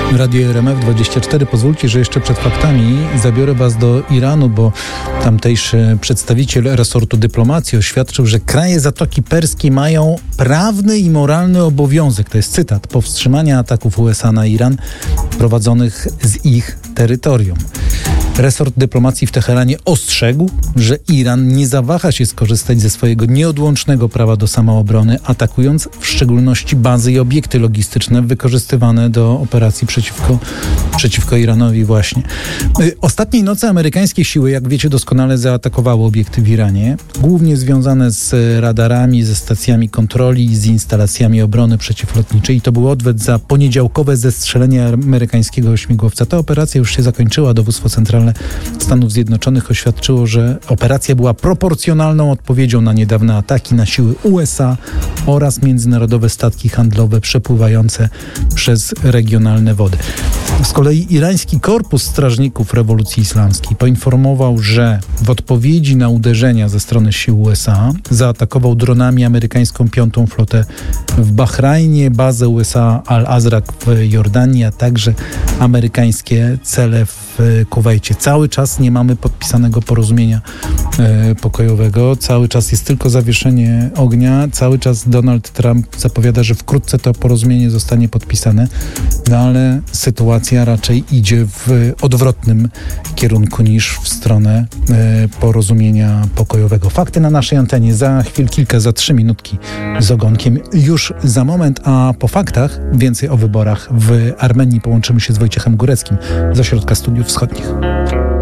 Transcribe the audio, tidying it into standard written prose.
Radio RMF24. Pozwólcie, że jeszcze przed faktami zabiorę Was do Iranu, bo tamtejszy przedstawiciel resortu dyplomacji oświadczył, że kraje Zatoki Perskiej mają prawny i moralny obowiązek, to jest cytat, powstrzymania ataków USA na Iran prowadzonych z ich terytorium. Resort dyplomacji w Teheranie ostrzegł, że Iran nie zawaha się skorzystać ze swojego nieodłącznego prawa do samoobrony, atakując w szczególności bazy i obiekty logistyczne wykorzystywane do operacji przeciwko Iranowi właśnie. Ostatniej nocy amerykańskie siły, jak wiecie doskonale, zaatakowały obiekty w Iranie, głównie związane z radarami, ze stacjami kontroli i z instalacjami obrony przeciwlotniczej. I to był odwet za poniedziałkowe zestrzelenie amerykańskiego śmigłowca. Ta operacja już się zakończyła. Dowództwo centralne Stanów Zjednoczonych oświadczyło, że operacja była proporcjonalną odpowiedzią na niedawne ataki na siły USA oraz międzynarodowe statki handlowe przepływające przez regionalne wody. Z kolei irański Korpus Strażników Rewolucji Islamskiej poinformował, że w odpowiedzi na uderzenia ze strony sił USA zaatakował dronami amerykańską 5. flotę w Bahrajnie, bazę USA Al-Azraq w Jordanii, a także amerykańskie cele w Kuwejcie. Cały czas nie mamy podpisanego porozumienia pokojowego, cały czas jest tylko zawieszenie ognia, cały czas Donald Trump zapowiada, że wkrótce to porozumienie zostanie podpisane, no ale sytuacja raczej idzie w odwrotnym kierunku niż w stronę porozumienia pokojowego. Fakty na naszej antenie za kilka, za 3 minutki z ogonkiem już za moment, a po faktach więcej o wyborach w Armenii połączymy się z Wojciechem Góreckim z Ośrodka Studiów Wschodnich.